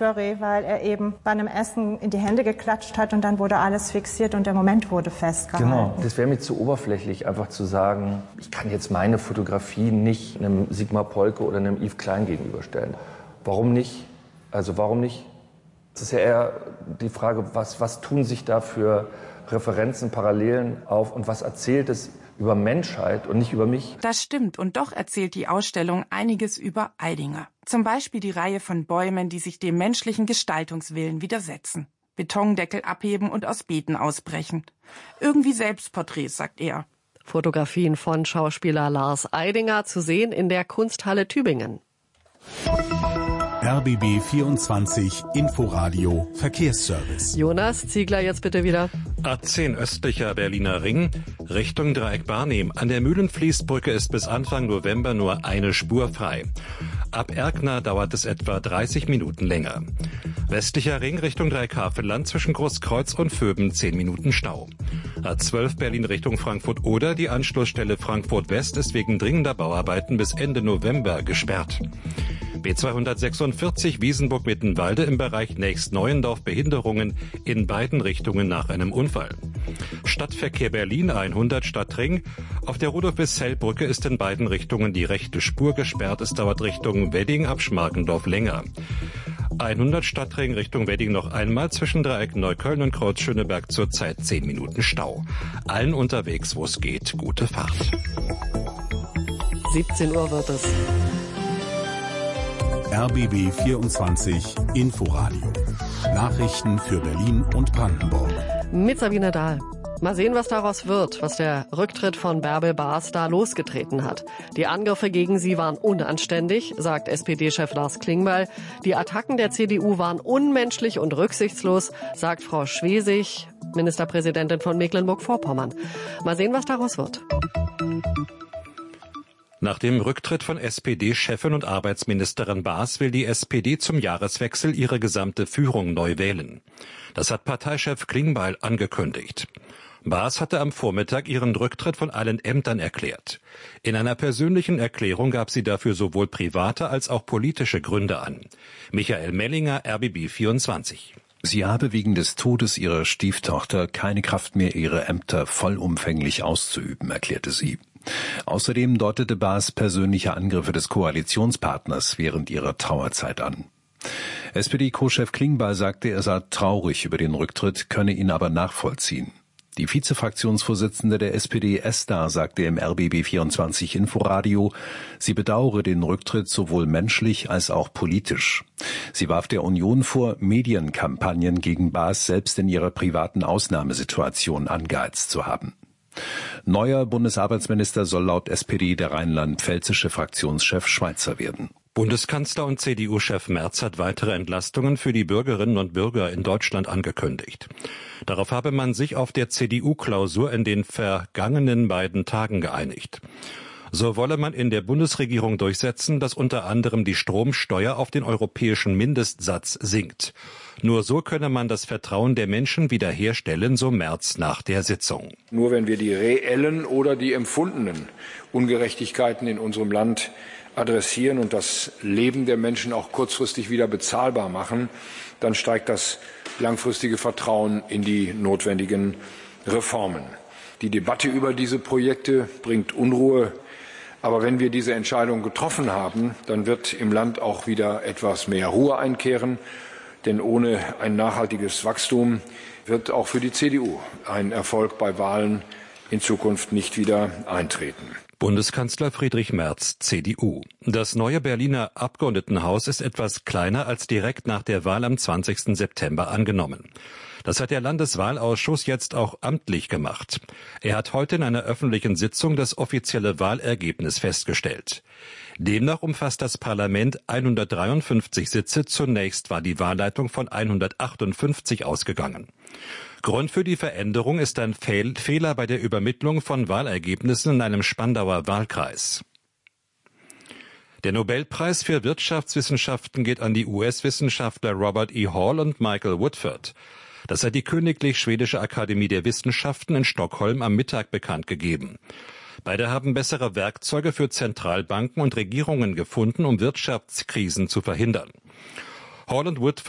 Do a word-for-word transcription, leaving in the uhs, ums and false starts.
Spörri, weil er eben bei einem Essen in die Hände geklatscht hat und dann wurde alles fixiert und der Moment wurde festgehalten. Genau, das wäre mir zu oberflächlich, einfach zu sagen, ich kann jetzt meine Fotografie nicht einem Sigmar Polke oder einem Yves Klein gegenüberstellen. Warum nicht? Also warum nicht? Es ist ja eher die Frage, was, was tun sich da für Referenzen, Parallelen auf und was erzählt es über Menschheit und nicht über mich? Das stimmt, und doch erzählt die Ausstellung einiges über Eidinger. Zum Beispiel die Reihe von Bäumen, die sich dem menschlichen Gestaltungswillen widersetzen. Betondeckel abheben und aus Beeten ausbrechen. Irgendwie Selbstporträts, sagt er. Fotografien von Schauspieler Lars Eidinger zu sehen in der Kunsthalle Tübingen. R B B vierundzwanzig Inforadio Verkehrsservice. Jonas Ziegler jetzt bitte wieder. A zehn östlicher Berliner Ring, Richtung Dreieck Barnim. An der Mühlenfließbrücke ist bis Anfang November nur eine Spur frei. Ab Erkner dauert es etwa dreißig Minuten länger. Westlicher Ring Richtung Dreieck Havelland zwischen Großkreuz und Vöben zehn Minuten Stau. A zwölf Berlin Richtung Frankfurt-Oder, die Anschlussstelle Frankfurt West ist wegen dringender Bauarbeiten bis Ende November gesperrt. B zweihundertsechsundvierzig Wiesenburg-Mittenwalde im Bereich Nächst Neuendorf Behinderungen in beiden Richtungen nach einem Unfall. Stadtverkehr Berlin hundert Stadtring. Auf der Rudolf-Wissell-Brücke ist in beiden Richtungen die rechte Spur gesperrt. Es dauert Richtung Wedding ab Schmarkendorf länger. hundert Stadtring Richtung Wedding noch einmal zwischen Dreieck Neukölln und Kreuz Schöneberg zurzeit zehn Minuten Stau. Allen unterwegs, wo es geht, gute Fahrt. siebzehn Uhr wird es. R B B vierundzwanzig Inforadio. Nachrichten für Berlin und Brandenburg. Mit Sabine Dahl. Mal sehen, was daraus wird, was der Rücktritt von Bärbel Baas da losgetreten hat. Die Angriffe gegen sie waren unanständig, sagt S P D-Chef Lars Klingbeil. Die Attacken der C D U waren unmenschlich und rücksichtslos, sagt Frau Schwesig, Ministerpräsidentin von Mecklenburg-Vorpommern. Mal sehen, was daraus wird. Nach dem Rücktritt von S P D-Chefin und Arbeitsministerin Baas will die S P D zum Jahreswechsel ihre gesamte Führung neu wählen. Das hat Parteichef Klingbeil angekündigt. Baas hatte am Vormittag ihren Rücktritt von allen Ämtern erklärt. In einer persönlichen Erklärung gab sie dafür sowohl private als auch politische Gründe an. Michael Mellinger, R B B vierundzwanzig. Sie habe wegen des Todes ihrer Stieftochter keine Kraft mehr, ihre Ämter vollumfänglich auszuüben, erklärte sie. Außerdem deutete Baas persönliche Angriffe des Koalitionspartners während ihrer Trauerzeit an. S P D-Co-Chef Klingbeil sagte, er sei traurig über den Rücktritt, könne ihn aber nachvollziehen. Die Vizefraktionsvorsitzende der S P D, Esther, sagte im R B B vierundzwanzig Inforadio, sie bedauere den Rücktritt sowohl menschlich als auch politisch. Sie warf der Union vor, Medienkampagnen gegen Baas selbst in ihrer privaten Ausnahmesituation angeheizt zu haben. Neuer Bundesarbeitsminister soll laut S P D der rheinland-pfälzische Fraktionschef Schweitzer werden. Bundeskanzler und C D U-Chef Merz hat weitere Entlastungen für die Bürgerinnen und Bürger in Deutschland angekündigt. Darauf habe man sich auf der C D U-Klausur in den vergangenen beiden Tagen geeinigt. So wolle man in der Bundesregierung durchsetzen, dass unter anderem die Stromsteuer auf den europäischen Mindestsatz sinkt. Nur so könne man das Vertrauen der Menschen wiederherstellen, so Merz nach der Sitzung. Nur wenn wir die reellen oder die empfundenen Ungerechtigkeiten in unserem Land adressieren und das Leben der Menschen auch kurzfristig wieder bezahlbar machen, dann steigt das langfristige Vertrauen in die notwendigen Reformen. Die Debatte über diese Projekte bringt Unruhe. Aber wenn wir diese Entscheidung getroffen haben, dann wird im Land auch wieder etwas mehr Ruhe einkehren. Denn ohne ein nachhaltiges Wachstum wird auch für die C D U ein Erfolg bei Wahlen in Zukunft nicht wieder eintreten. Bundeskanzler Friedrich Merz, C D U. Das neue Berliner Abgeordnetenhaus ist etwas kleiner als direkt nach der Wahl am zwanzigsten September angenommen. Das hat der Landeswahlausschuss jetzt auch amtlich gemacht. Er hat heute in einer öffentlichen Sitzung das offizielle Wahlergebnis festgestellt. Demnach umfasst das Parlament hundertdreiundfünfzig Sitze. Zunächst war die Wahlleitung von hundertachtundfünfzig ausgegangen. Grund für die Veränderung ist ein Fehl- Fehler bei der Übermittlung von Wahlergebnissen in einem Spandauer Wahlkreis. Der Nobelpreis für Wirtschaftswissenschaften geht an die U S-Wissenschaftler Robert E. Hall und Michael Woodford. Das hat die Königlich Schwedische Akademie der Wissenschaften in Stockholm am Mittag bekannt gegeben. Beide haben bessere Werkzeuge für Zentralbanken und Regierungen gefunden, um Wirtschaftskrisen zu verhindern. Hall und Woodford